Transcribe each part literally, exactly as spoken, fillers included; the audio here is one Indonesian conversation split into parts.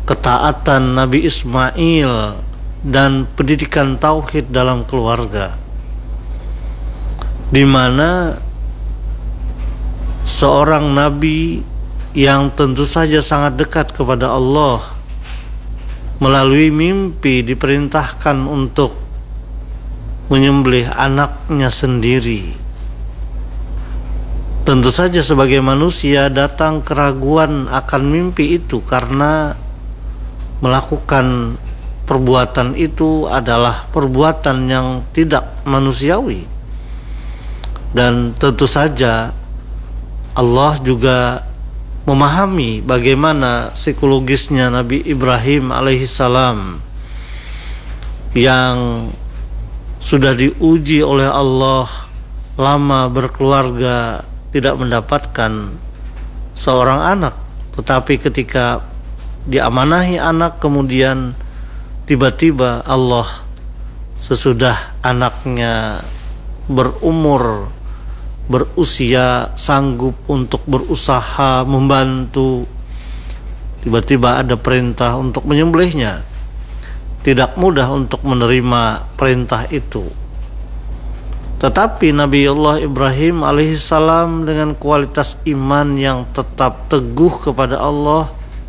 ketaatan Nabi Ismail dan pendidikan tauhid dalam keluarga, di mana seorang nabi yang tentu saja sangat dekat kepada Allah melalui mimpi diperintahkan untuk menyembelih anaknya sendiri. Tentu saja sebagai manusia datang keraguan akan mimpi itu, karena melakukan perbuatan itu adalah perbuatan yang tidak manusiawi. Dan tentu saja Allah juga memahami bagaimana psikologisnya Nabi Ibrahim alaihissalam yang sudah diuji oleh Allah, lama berkeluarga tidak mendapatkan seorang anak, tetapi ketika diamanahi anak, kemudian tiba-tiba Allah sesudah anaknya berumur, berusia, sanggup untuk berusaha membantu, tiba-tiba ada perintah untuk menyembelihnya. Tidak mudah untuk menerima perintah itu. Tetapi Nabi Allah Ibrahim alaihissalam dengan kualitas iman yang tetap teguh kepada Allah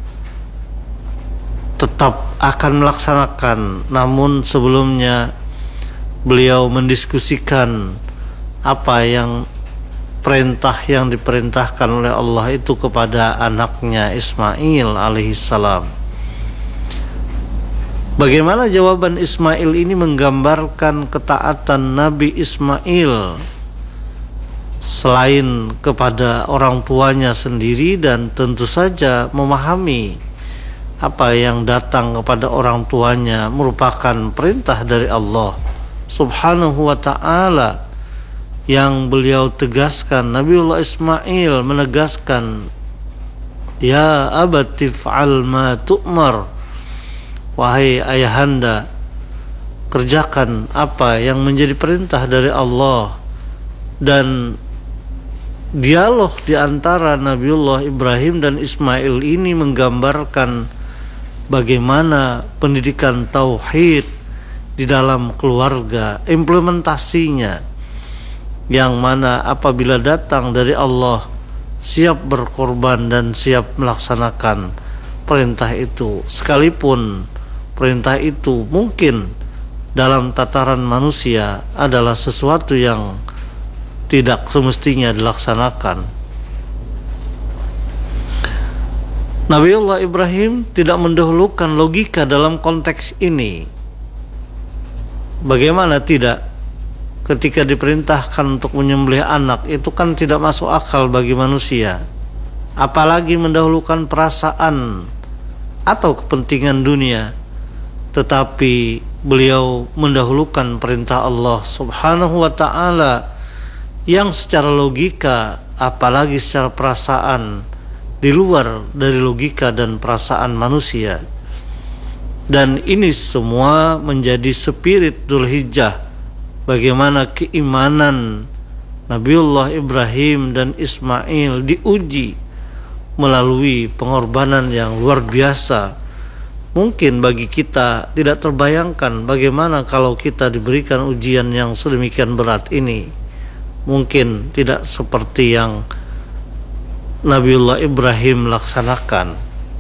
tetap akan melaksanakan. Namun sebelumnya beliau mendiskusikan apa yang perintah yang diperintahkan oleh Allah itu kepada anaknya Ismail alaihissalam. Bagaimana jawaban Ismail ini menggambarkan ketaatan Nabi Ismail selain kepada orang tuanya sendiri, dan tentu saja memahami apa yang datang kepada orang tuanya merupakan perintah dari Allah Subhanahu wa ta'ala, yang beliau tegaskan. Nabiullah Ismail menegaskan, ya abati fa'al ma tu'mar, wahai ayahanda, kerjakan apa yang menjadi perintah dari Allah. Dan dialog di antara Nabiullah Ibrahim dan Ismail ini menggambarkan bagaimana pendidikan tauhid di dalam keluarga, implementasinya, yang mana apabila datang dari Allah siap berkorban dan siap melaksanakan perintah itu, sekalipun perintah itu mungkin dalam tataran manusia adalah sesuatu yang tidak semestinya dilaksanakan. Nabiullah Ibrahim tidak mendahulukan logika dalam konteks ini. Bagaimana tidak? Ketika diperintahkan untuk menyembelih anak, itu kan tidak masuk akal bagi manusia. Apalagi mendahulukan perasaan atau kepentingan dunia. Tetapi beliau mendahulukan perintah Allah Subhanahu wa ta'ala yang secara logika, apalagi secara perasaan, di luar dari logika dan perasaan manusia. Dan ini semua menjadi spirit Dzulhijjah, bagaimana keimanan Nabiullah Ibrahim dan Ismail diuji melalui pengorbanan yang luar biasa. Mungkin bagi kita tidak terbayangkan bagaimana kalau kita diberikan ujian yang sedemikian berat ini. Mungkin tidak seperti yang Nabiullah Ibrahim laksanakan.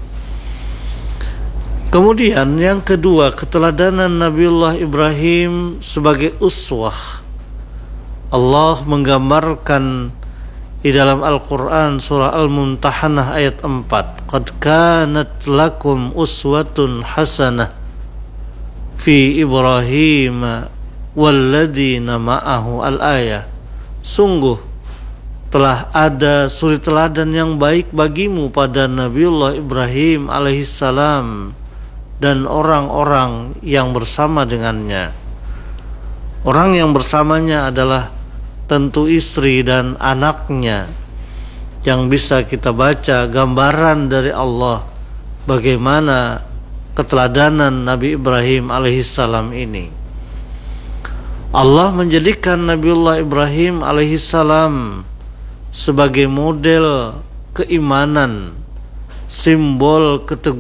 Kemudian yang kedua, keteladanan Nabiullah Ibrahim sebagai uswah. Allah menggambarkan di dalam Al-Quran surah Al-Mumtahanah ayat empat, qad kanat lakum uswatun hasanah fi Ibrahim walladina ma'ahu, al-ayah. Sungguh telah ada suri teladan yang baik bagimu pada Nabiullah Ibrahim alaihissalam dan orang-orang yang bersama dengannya. Orang yang bersamanya adalah tentu istri dan anaknya, yang bisa kita baca gambaran dari Allah bagaimana keteladanan Nabi Ibrahim alaihissalam ini. Allah menjadikan Nabiullah Ibrahim alaihissalam sebagai model keimanan, simbol keteguhan